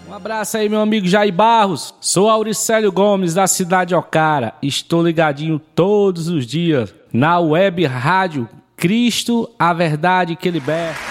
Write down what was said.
Um abraço aí, meu amigo Jair Barros. Sou Auricélio Gomes, da cidade de Ocara. Estou ligadinho todos os dias na web rádio Cristo, a verdade que liberta.